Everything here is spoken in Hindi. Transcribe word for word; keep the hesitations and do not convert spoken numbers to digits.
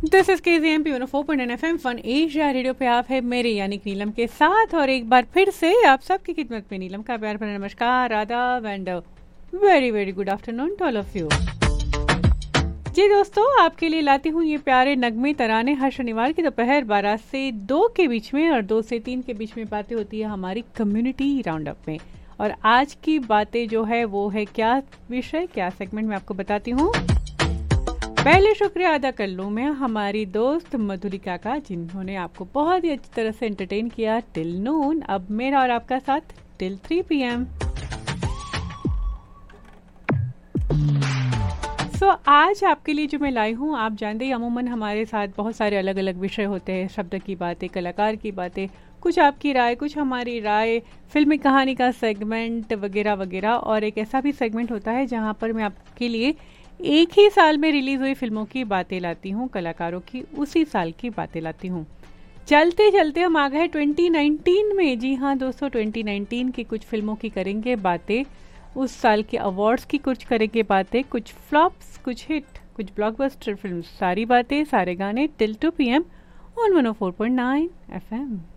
दिस इज के G M P one four point nine F M fun Asia radio पे आप है मेरे यानी कि नीलम के साथ और एक बार फिर से आप सबकी खिदमत में नीलम का प्यार भरा नमस्कार, आदाब and very very good afternoon to all of you. जी दोस्तों, आपके लिए लाती हूँ ये प्यारे नगमे तराने हर शनिवार की दोपहर बारह से दो के बीच में और दो से तीन के बीच में बातें होती है हमारी कम्युनिटी राउंड अप में। और आज की बातें जो है वो है क्या विषय, क्या सेगमेंट में आपको बताती हूँ। पहले शुक्रिया अदा कर लूँ मैं हमारी दोस्त मधुलिका का, जिन्होंने आपको बहुत ही अच्छी तरह से एंटरटेन किया टिल नून। अब मेरा और आपका साथ टिल थ्री पी एम। सो आज आपके लिए जो मैं लाई हूँ, आप जानते ही अमूमन हमारे साथ बहुत सारे अलग अलग विषय होते हैं, शब्द की बातें, कलाकार की बातें, कुछ आपकी राय, कुछ हमारी राय, फिल्मी कहानी का सेगमेंट वगैरह वगैरह। और एक ऐसा भी सेगमेंट होता है जहाँ पर मैं आपके लिए एक ही साल में रिलीज हुई फिल्मों की बातें लाती हूँ, कलाकारों की उसी साल की बातें लाती हूँ। चलते चलते हम आ गए ट्वेंटी नाइनटीन में। जी हाँ दोस्तों, ट्वेंटी नाइनटीन की कुछ फिल्मों की करेंगे बातें, उस साल के अवार्ड्स की कुछ करेंगे बातें, कुछ फ्लॉप्स, कुछ हिट, कुछ ब्लॉकबस्टर फिल्म, सारी बातें, सारे गाने till two P M on one O four point nine F M.